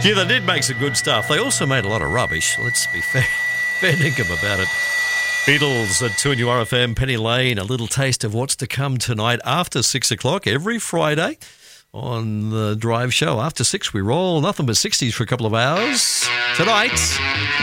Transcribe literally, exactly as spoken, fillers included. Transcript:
Yeah, they did make some good stuff. They also made a lot of rubbish. Let's be fair, fair dinkum about it. Beatles at two N U R F M, Penny Lane, a little taste of what's to come tonight after six o'clock every Friday on the Drive Show. After six, we roll nothing but sixties for a couple of hours. Tonight...